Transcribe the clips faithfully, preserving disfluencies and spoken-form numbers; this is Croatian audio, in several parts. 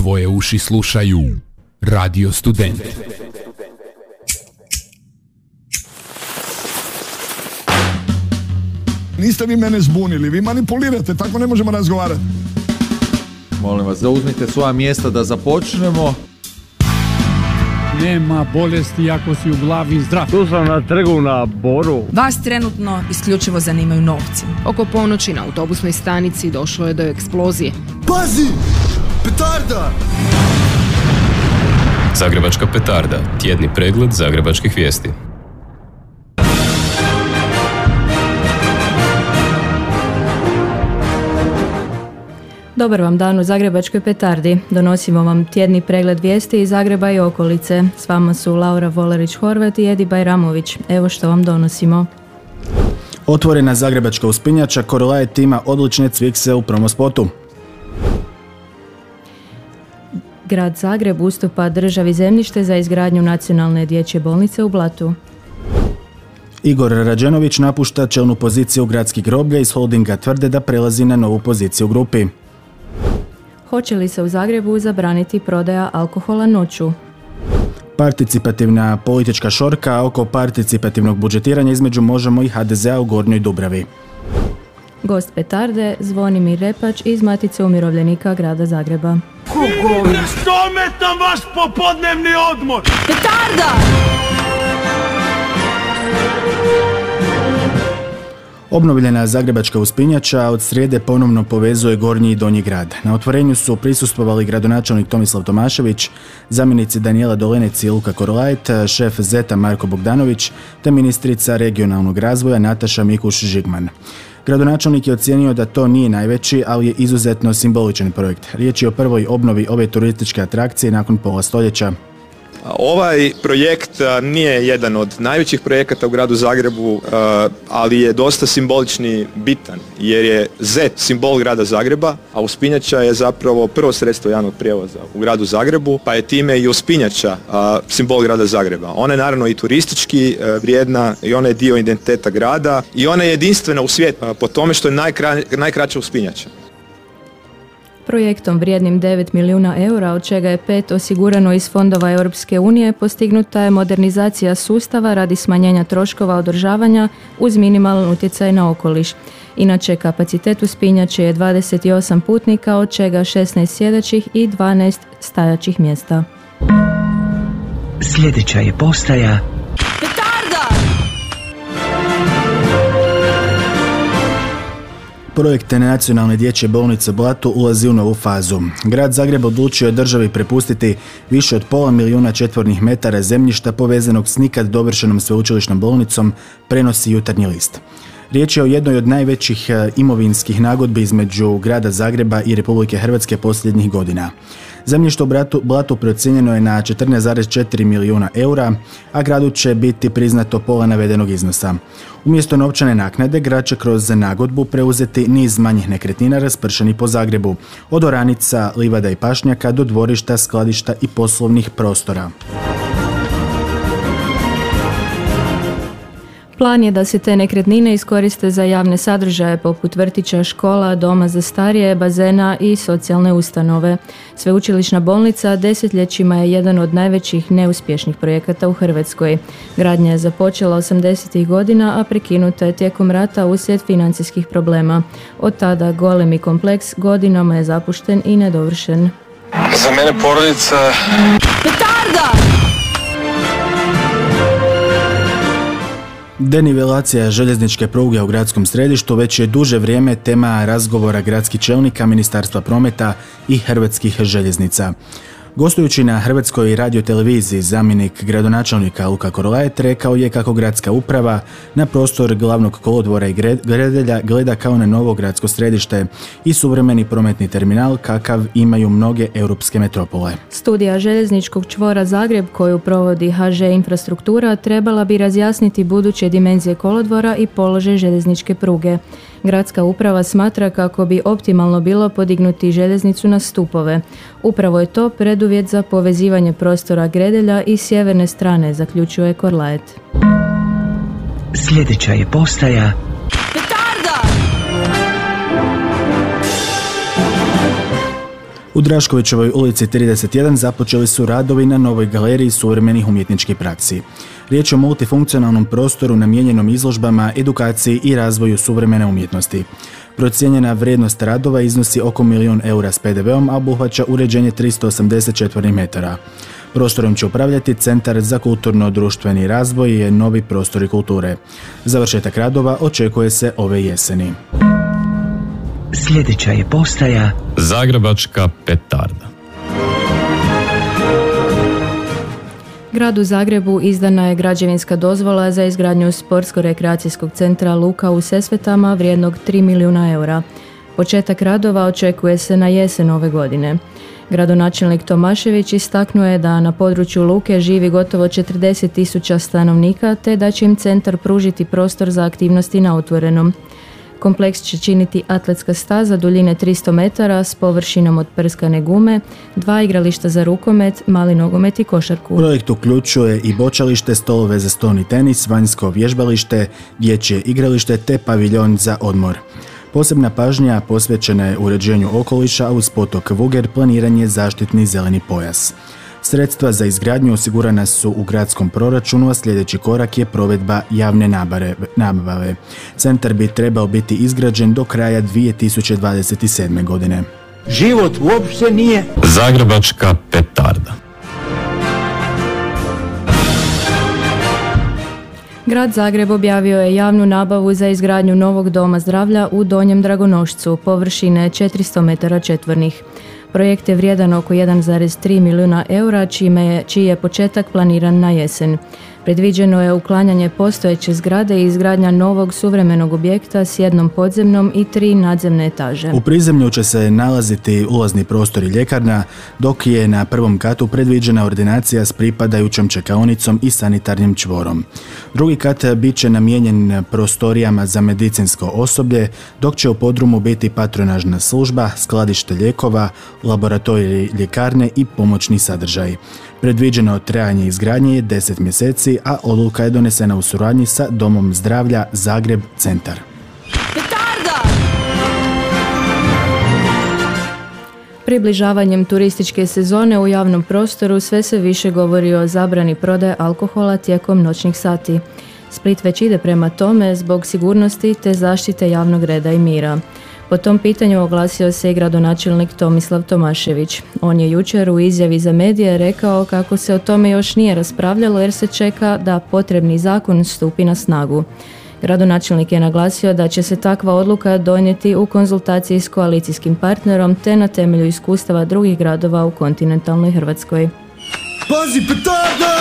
Tvoje uši slušaju Radio Student. Niste vi mene zbunili, vi manipulirate, tako ne možemo razgovarati. Molim vas, zauzmite svoja mjesta da započnemo. Nema bolesti ako si u glavi zdrav. Tu sam na trgu na Boru. Vas trenutno isključivo zanimaju novci. Oko ponoći na autobusnoj stanici došlo je do eksplozije. Pazi! Petarda! Zagrebačka petarda. Tjedni pregled zagrebačkih vijesti. Dobar vam dan u Zagrebačkoj petardi. Donosimo vam tjedni pregled vijesti iz Zagreba i okolice. S vama su Laura Volerić-Horvat i Edi Bajramović. Evo što vam donosimo. Otvorena zagrebačka uspinjača, Korlaet ima odlične cvikse u promospotu. Grad Zagreb ustupa državi zemljište za izgradnju nacionalne dječje bolnice u Blatu. Igor Rađenović napušta čelnu poziciju gradskih groblja, iz holdinga tvrde da prelazi na novu poziciju u grupi. Hoće li se u Zagrebu zabraniti prodaja alkohola noću? Participativna politička šorka oko participativnog budžetiranja između Možemo i ha de zea u Gornjoj Dubravi. Gost petarde Zvonimir Repač iz Matice umirovljenika grada Zagreba. Kugovi, što me tam vaš popodnevni odmor? Petarda! Obnovljena zagrebačka uspinjača od srijede ponovno povezuje Gornji i Donji grad. Na otvorenju su prisustvovali gradonačelnik Tomislav Tomašević, zamjenici Danijela Dolenec i Luka Korlaet, šef zeta Marko Bogdanović te ministrica regionalnog razvoja Nataša Mikuš-Žigman. Gradonačelnik je ocijenio da to nije najveći, ali je izuzetno simboličan projekt. Riječ je o prvoj obnovi ove turističke atrakcije nakon pola stoljeća. Ovaj projekt nije jedan od najvećih projekata u gradu Zagrebu, ali je dosta simbolični, bitan, jer je zet simbol grada Zagreba, a uspinjača je zapravo prvo sredstvo javnog prijevoza u gradu Zagrebu, pa je time i uspinjača simbol grada Zagreba. Ona je naravno i turistički vrijedna i ona je dio identiteta grada i ona je jedinstvena u svijetu po tome što je najkra, najkraća uspinjača. Projektom vrijednim devet milijuna eura, od čega je pet osigurano iz fondova Europske unije, postignuta je modernizacija sustava radi smanjenja troškova održavanja uz minimalan utjecaj na okoliš. Inače, kapacitet uspinjače je dvadeset osam putnika, od čega šesnaest sjedećih i dvanaest stajaćih mjesta. Sljedeća je postaja Projekt nacionalne dječje bolnice Blatu ulazi u novu fazu. Grad Zagreb odlučio je državi prepustiti više od pola milijuna četvornih metara zemljišta povezanog s nikad dovršenom sveučilišnom bolnicom, prenosi Jutarnji list. Riječ je o jednoj od najvećih imovinskih nagodbi između grada Zagreba i Republike Hrvatske posljednjih godina. Zemljište u Blatu, Blatu procijenjeno je na četrnaest zarez četiri milijuna eura, a gradu će biti priznato pola navedenog iznosa. Umjesto novčane naknade, grad će kroz nagodbu preuzeti niz manjih nekretnina raspršenih po Zagrebu, od oranica, livada i pašnjaka do dvorišta, skladišta i poslovnih prostora. Plan je da se te nekretnine iskoriste za javne sadržaje poput vrtića, škola, doma za starije, bazena i socijalne ustanove. Sveučilišna bolnica desetljećima je jedan od najvećih neuspješnih projekata u Hrvatskoj. Gradnja je započela osamdesetih godina, a prekinuta je tijekom rata uslijed financijskih problema. Od tada golemi kompleks godinama je zapušten i nedovršen. Za mene porodica... Petarda! Denivelacija željezničke pruge u gradskom središtu već je duže vrijeme tema razgovora gradskih čelnika, Ministarstva prometa i Hrvatskih željeznica. Gostujući na Hrvatskoj radioteleviziji, zamjenik gradonačelnika Luka Korlaet rekao je kako gradska uprava na prostor glavnog kolodvora i Gredelja gleda kao na novo gradsko središte i suvremeni prometni terminal kakav imaju mnoge europske metropole. Studija željezničkog čvora Zagreb koju provodi ha že Infrastruktura trebala bi razjasniti buduće dimenzije kolodvora i položaj željezničke pruge. Gradska uprava smatra kako bi optimalno bilo podignuti željeznicu na stupove. Upravo je to preduvjet za povezivanje prostora Gredelja i sjeverne strane, zaključuje Korlaet. Sljedeća je postaja U Draškovićevoj ulici trideset jedan započeli su radovi na novoj galeriji suvremenih umjetničkih praksi. Riječ je o multifunkcionalnom prostoru namijenjenom izložbama, edukaciji i razvoju suvremene umjetnosti. Procijenjena vrijednost radova iznosi oko milijun eura s pe de veom, a obuhvaća uređenje tristo osamdeset četvornih metara. Prostorom će upravljati Centar za kulturno-društveni razvoj i novi prostori kulture. Završetak radova očekuje se ove jeseni. Sljedeća je postaja Zagrebačka petarda. Gradu Zagrebu izdana je građevinska dozvola za izgradnju sportsko-rekreacijskog centra Luka u Sesvetama vrijednog tri milijuna eura. Početak radova očekuje se na jesen ove godine. Gradonačelnik Tomašević istaknuo je da na području Luke živi gotovo četrdeset tisuća stanovnika te da će im centar pružiti prostor za aktivnosti na otvorenom. Kompleks će činiti atletska staza duljine tristo metara s površinom od prskane gume, dva igrališta za rukomet, mali nogomet i košarku. Projekt uključuje i bočalište, stolove za stolni tenis, vanjsko vježbalište, dječje igralište te paviljon za odmor. Posebna pažnja posvećena je uređenju okoliša, a uz potok Vuger planiran je zaštitni zeleni pojas. Sredstva za izgradnju osigurana su u gradskom proračunu, a sljedeći korak je provedba javne nabave. Centar bi trebao biti izgrađen do kraja dvije tisuće dvadeset sedme. godine. Život uopće nije Zagrebačka petarda. Grad Zagreb objavio je javnu nabavu za izgradnju novog doma zdravlja u Donjem Dragonošcu, površine četiristo metara četvornih. Projekt je vrijedan oko jedan zarez tri milijuna eura, čime je, čiji je početak planiran na jesen. Predviđeno je uklanjanje postojeće zgrade i izgradnja novog suvremenog objekta s jednom podzemnom i tri nadzemne etaže. U prizemlju će se nalaziti ulazni prostor i ljekarna, dok je na prvom katu predviđena ordinacija s pripadajućom čekaonicom i sanitarnim čvorom. Drugi kat bit će namijenjen prostorijama za medicinsko osoblje, dok će u podrumu biti patronažna služba, skladište lijekova, laboratorij ljekarne i pomoćni sadržaj. Predviđeno trajanje izgradnje je deset mjeseci, a odluka je donesena u suradnji sa Domom zdravlja Zagreb Centar. Petarda! Približavanjem turističke sezone u javnom prostoru sve se više govori o zabrani prodaje alkohola tijekom noćnih sati. Split već ide prema tome zbog sigurnosti te zaštite javnog reda i mira. Po tom pitanju oglasio se i gradonačelnik Tomislav Tomašević. On je jučer u izjavi za medije rekao kako se o tome još nije raspravljalo jer se čeka da potrebni zakon stupi na snagu. Gradonačelnik je naglasio da će se takva odluka donijeti u konzultaciji s koalicijskim partnerom te na temelju iskustava drugih gradova u kontinentalnoj Hrvatskoj. Pazi, petarda!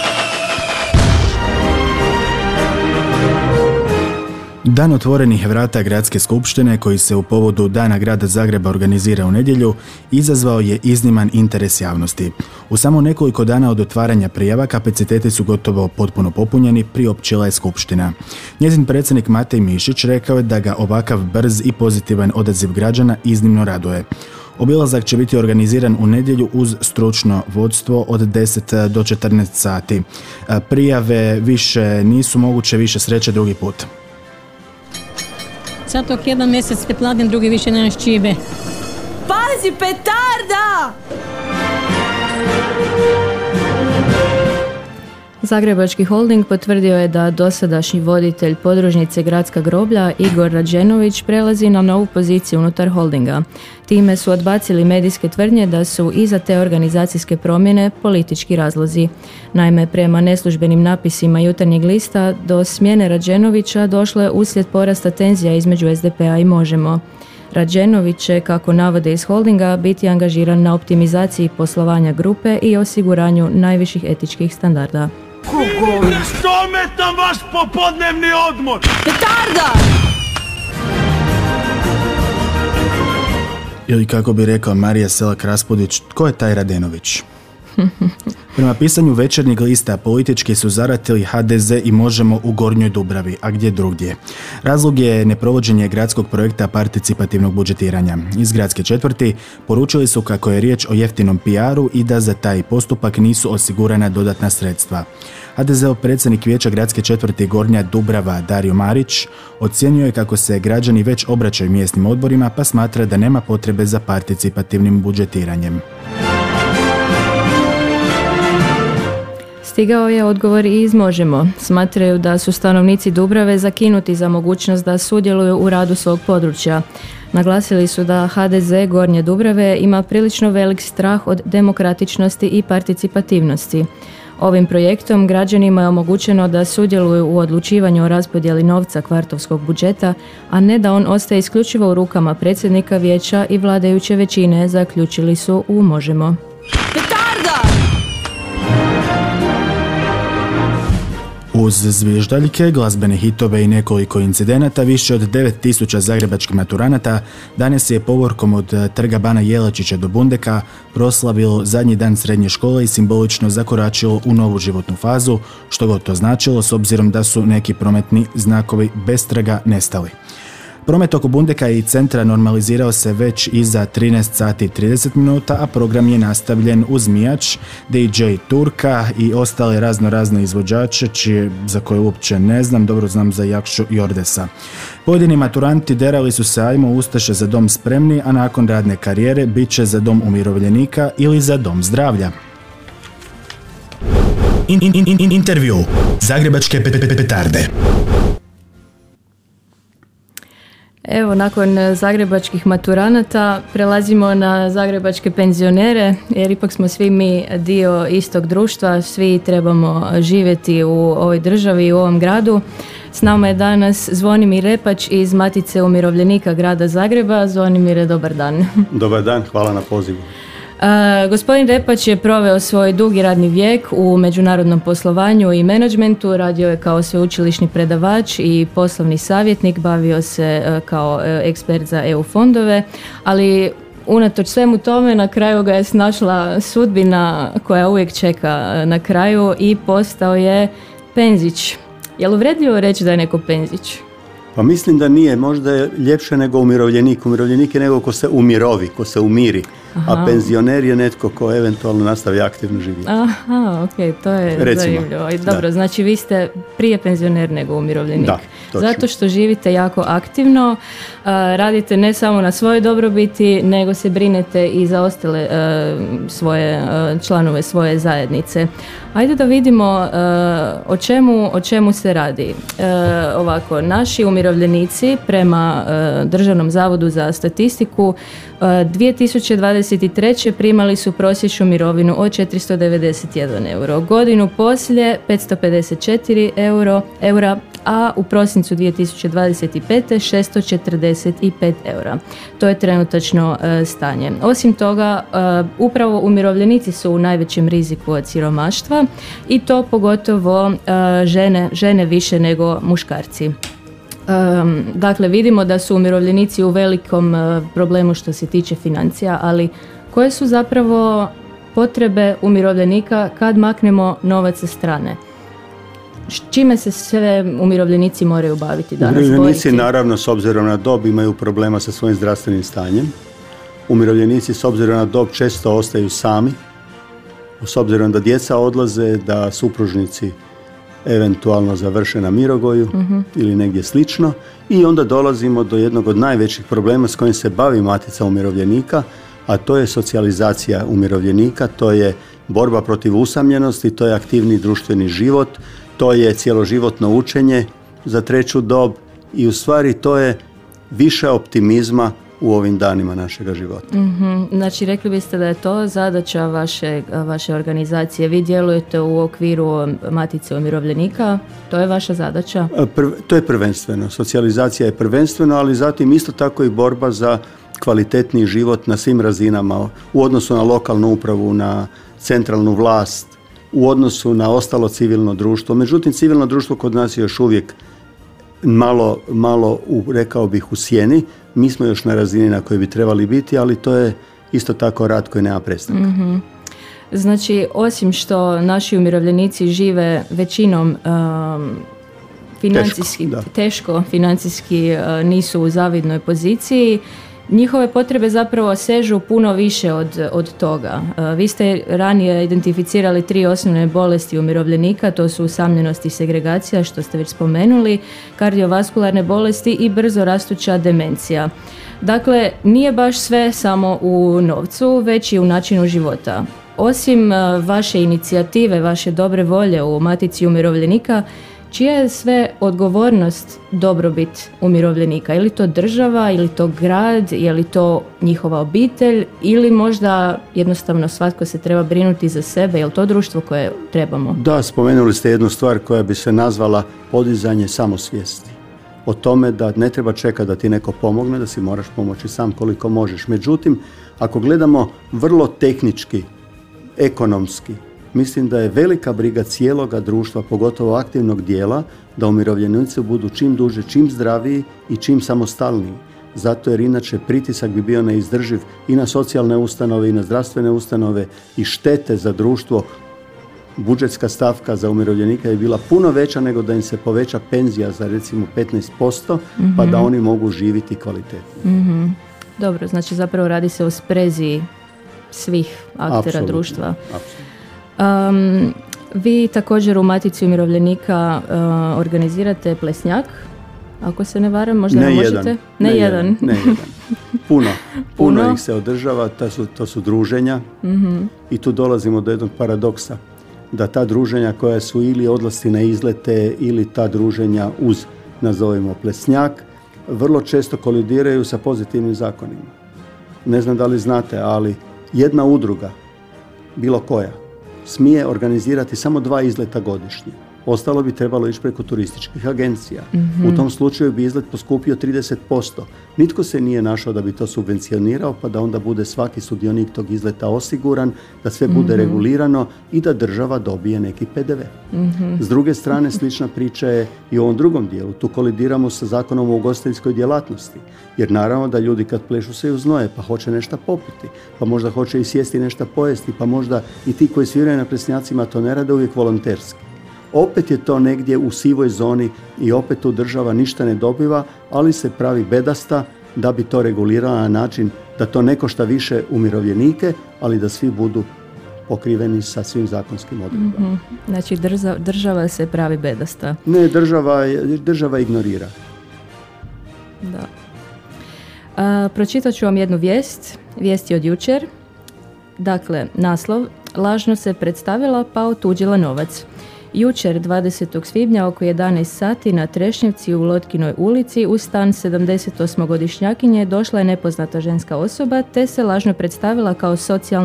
Dan otvorenih vrata Gradske skupštine, koji se u povodu Dana grada Zagreba organizira u nedjelju, izazvao je izniman interes javnosti. U samo nekoliko dana od otvaranja prijava kapaciteti su gotovo potpuno popunjeni, priopćila je skupština. Njezin predsjednik Matej Mišić rekao je da ga ovakav brz i pozitivan odaziv građana iznimno raduje. Obilazak će biti organiziran u nedjelju uz stručno vodstvo od deset do četrnaest sati. Prijave više nisu moguće, više sreće drugi put. Sad dok jedan mjesec te platim, drugi više nemaš čibe. Pazi, petarda! Zagrebački holding potvrdio je da dosadašnji voditelj podružnice Gradska groblja Igor Rađenović prelazi na novu poziciju unutar holdinga. Time su odbacili medijske tvrdnje da su iza te organizacijske promjene politički razlozi. Naime, prema neslužbenim napisima Jutarnjeg lista, do smjene Rađenovića došlo je uslijed porasta tenzija između es de pe a i Možemo. Rađenović će, kako navode iz holdinga, biti angažiran na optimizaciji poslovanja grupe i osiguranju najviših etičkih standarda. Što ometam vaš popodnevni odmor? Petarda! Ili kako bi rekao Marija Selak Raspudić, tko je taj Radenović? Prema pisanju Večernjeg lista, politički su zaratili ha de ze i Možemo u Gornjoj Dubravi, a gdje drugdje. Razlog je neprovođenje gradskog projekta participativnog budžetiranja. Iz gradske četvrti poručili su kako je riječ o jeftinom pi aru i da za taj postupak nisu osigurana dodatna sredstva. ha de zeov predsjednik vijeća gradske četvrti Gornja Dubrava Dario Marić ocjenjuje kako se građani već obraćaju mjesnim odborima, pa smatra da nema potrebe za participativnim budžetiranjem. Stigao je odgovor i iz Možemo. Smatraju da su stanovnici Dubrave zakinuti za mogućnost da sudjeluju u radu svog područja. Naglasili su da ha de ze Gornje Dubrave ima prilično velik strah od demokratičnosti i participativnosti. Ovim projektom građanima je omogućeno da sudjeluju u odlučivanju o raspodjeli novca kvartovskog budžeta, a ne da on ostaje isključivo u rukama predsjednika vijeća i vladajuće većine, zaključili su u Možemo. Uz zviždaljke, glazbene hitove i nekoliko incidenata, više od devet tisuća zagrebačkih maturanata danas je povorkom od Trga Bana Jelačića do Bundeka proslavilo zadnji dan srednje škole i simbolično zakoračilo u novu životnu fazu, što god to značilo s obzirom da su neki prometni znakovi bez trga nestali. Promet oko Bundeka i centra normalizirao se već iza trinaest sati i trideset minuta, a program je nastavljen uz Mijač, di džej Turka i ostale razno razne izvođače, čije, za koje uopće ne znam, dobro znam za Jakšu Jordesa. Pojedini maturanti derali su se ajmo Ustaše za dom spremni, a nakon radne karijere bit će za dom umirovljenika ili za dom zdravlja. In, in, in, intervju Zagrebačke petarde. Evo, nakon zagrebačkih maturanata prelazimo na zagrebačke penzionere, jer ipak smo svi mi dio istog društva, svi trebamo živjeti u ovoj državi i u ovom gradu. S nama je danas Zvonimir Repač iz Matice umirovljenika grada Zagreba. Zvonimire, dobar dan. Dobar dan, hvala na pozivu. Uh, gospodin Repač je proveo svoj dugi radni vijek u međunarodnom poslovanju i menadžmentu, radio je kao sveučilišni predavač i poslovni savjetnik, bavio se uh, kao uh, ekspert za e u fondove, ali unatoč svemu tome na kraju ga je snašla sudbina koja uvijek čeka na kraju i postao je penzić. Je li uvredljivo reći da je neko penzić? Pa mislim da nije, možda je ljepše nego umirovljenik. Umirovljenik je nego ko se umirovi, ko se umiri. Aha. A penzioner je netko ko eventualno nastavi aktivno živjeti. Aha, ok, to je Recimo, zanimljivo. Dobro, da. Znači vi ste prije penzioner nego umirovljenik. Da, točno. Zato što živite jako aktivno, uh, radite ne samo na svojoj dobrobiti, nego se brinete i za ostale uh, svoje uh, članove svoje zajednice. Ajde da vidimo uh, o čemu, o čemu se radi. Uh, ovako, naši umirovljenici prema uh, Državnom zavodu za statistiku uh, dvije tisuće dvadeset treće primali su prosječnu mirovinu od četiristo devedeset jedan euro. Godinu poslije petsto pedeset četiri euro, eura, a u prosincu dvije tisuće dvadeset pete šesto četrdeset pet eura. To je trenutačno uh, stanje. Osim toga, uh, upravo umirovljenici su u najvećem riziku od siromaštva i to pogotovo uh, žene, žene više nego muškarci. Um, dakle, vidimo da su umirovljenici u velikom uh, problemu što se tiče financija, ali koje su zapravo potrebe umirovljenika kad maknemo novac sa strane? Čime se sve umirovljenici moraju baviti danas? Umirovljenici boriti? Naravno s obzirom na dob imaju problema sa svojim zdravstvenim stanjem. Umirovljenici s obzirom na dob često ostaju sami. S obzirom da djeca odlaze, da supružnici eventualno završe na Mirogoju uh-huh. ili negdje slično i onda dolazimo do jednog od najvećih problema s kojim se bavi Matica umirovljenika, a to je socijalizacija umirovljenika, to je borba protiv usamljenosti, to je aktivni društveni život, to je cjeloživotno učenje za treću dob i u stvari to je više optimizma u ovim danima našega života. Mm-hmm. Znači, rekli biste da je to zadaća vaše, vaše organizacije. Vi djelujete u okviru Matice umirovljenika, to je vaša zadaća? Prv, to je prvenstveno. Socijalizacija je prvenstveno, ali zatim isto tako i borba za kvalitetniji život na svim razinama, u odnosu na lokalnu upravu, na centralnu vlast, u odnosu na ostalo civilno društvo. Međutim, civilno društvo kod nas je još uvijek malo, malo u, rekao bih, u sjeni. Mi smo još na razini na kojoj bi trebali biti, ali to je isto tako rad koji nema prestanka. Mm-hmm. Znači, osim što naši umirovljenici žive većinom um, financijski, teško, teško financijski uh, nisu u zavidnoj poziciji, njihove potrebe zapravo sežu puno više od, od toga. Uh, vi ste ranije identificirali tri osnovne bolesti umirovljenika, to su usamljenost i segregacija, što ste već spomenuli, kardiovaskularne bolesti i brzo rastuća demencija. Dakle, nije baš sve samo u novcu, već i u načinu života. Osim uh, vaše inicijative, vaše dobre volje u Matici umirovljenika, čija je sve odgovornost dobrobit umirovljenika? Je li to država, ili to grad, je li to njihova obitelj, ili možda jednostavno svatko se treba brinuti za sebe? Je li to društvo koje trebamo? Da, spomenuli ste jednu stvar koja bi se nazvala podizanje samosvijesti. O tome da ne treba čekati da ti neko pomogne, da si moraš pomoći sam koliko možeš. Međutim, ako gledamo vrlo tehnički, ekonomski, mislim da je velika briga cijeloga društva, pogotovo aktivnog dijela, da umirovljenici budu čim duže, čim zdraviji i čim samostalniji. Zato jer inače pritisak bi bio neizdrživ i na socijalne ustanove i na zdravstvene ustanove i štete za društvo. Budžetska stavka za umirovljenike je bila puno veća nego da im se poveća penzija za recimo petnaest posto, mm-hmm. pa da oni mogu živjeti kvalitetno. Mm-hmm. Dobro, znači zapravo radi se o sprezi svih aktera Absolutno. društva. Absolutno. Um, vi također u Matici umirovljenika uh, organizirate plesnjak, ako se ne varam, možda ne ne jedan, možete? Ne, ne jedan. jedan. Ne jedan. Puno. Puno. Puno ih se održava, to su, to su druženja mm-hmm. i tu dolazimo do jednog paradoksa, da ta druženja koja su ili odlasci na izlete ili ta druženja uz, nazovimo, plesnjak, vrlo često kolidiraju sa pozitivnim zakonima. Ne znam da li znate, ali jedna udruga, bilo koja, smije organizirati samo dva izleta godišnje. Ostalo bi trebalo ići preko turističkih agencija. Mm-hmm. U tom slučaju bi izlet poskupio trideset posto. Nitko se nije našao da bi to subvencionirao, pa da onda bude svaki sudionik tog izleta osiguran, da sve bude mm-hmm. regulirano i da država dobije neki pe de ve. Mm-hmm. S druge strane, slična priča je i u ovom drugom dijelu. Tu kolidiramo sa zakonom o ugostiteljskoj djelatnosti. Jer naravno da ljudi kad plešu se i uznoje, pa hoće nešto popiti, pa možda hoće i sjesti nešto pojesti, pa možda i ti koji sviraju na plesnjacima to ne rade uvijek volonterski. Opet je to negdje u sivoj zoni i opet tu država ništa ne dobiva, ali se pravi bedasta da bi to regulirala na način da to ne košta više umirovljenike, ali da svi budu pokriveni sa svim zakonskim odredbama. Mm-hmm. Znači država, država se pravi bedasta. Ne, država, država ignorira. Da. A, pročitat ću vam jednu vijest. Vijest je od jučer. Dakle, naslov: lažno se predstavila pa otuđila novac. Jučer, dvadesetog svibnja, oko jedanaest sati na Trešnjevci u Lotkinoj ulici u stan sedamdesetosmogodišnjakinje došla je nepoznata ženska osoba te se lažno predstavila kao socijalna